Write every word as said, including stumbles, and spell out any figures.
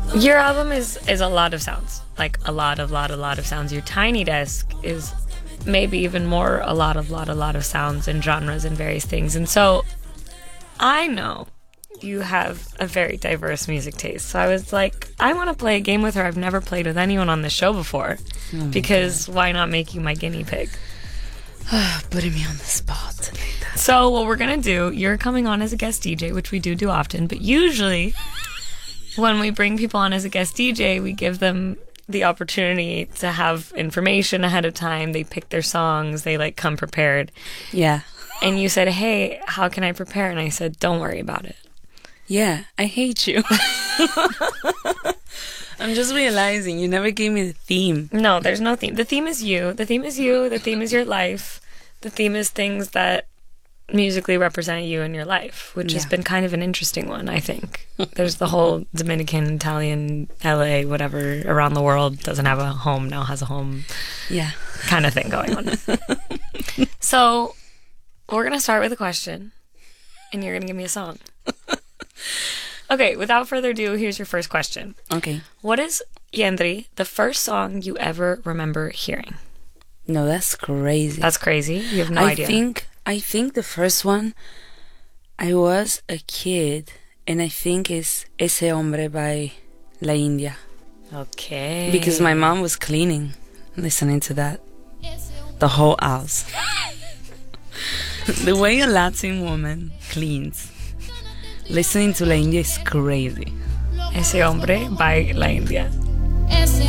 Your album is is a lot of sounds, like a lot of lot a lot of sounds. Your Tiny Desk is maybe even more a lot of lot a lot of sounds and genres and various things. And so I know you have a very diverse music taste. So I was like, I want to play a game with her I've never played with anyone on the show before, oh because God. Why not make you my guinea pig? Putting me on the spot. So what we're gonna do, you're coming on as a guest D J, which we do do often, but usually when we bring people on as a guest D J, we give them the opportunity to have information ahead of time. They pick their songs, they like come prepared. Yeah. And you said, hey, how can I prepare? And I said, don't worry about it. Yeah, I hate you. I'm just realizing you never gave me the theme. No, there's no theme. The theme is you. The theme is you. The theme is your life. The theme is things that musically represent you in your life, which yeah. has been kind of an interesting one, I think. There's the whole Dominican, Italian, L A, whatever, around the world, doesn't have a home, now has a home. Yeah. Kind of thing going on. So, we're going to start with a question, and you're going to give me a song. Okay, without further ado, here's your first question. Okay. What is, Yendri, the first song you ever remember hearing? No, that's crazy. That's crazy? You have no I idea. think, I think the first one, I was a kid, and I think it's Ese Hombre by La India. Okay. Because my mom was cleaning, listening to that. The whole house. The way a Latin woman cleans, listening to La India is crazy. Ese Hombre by La India.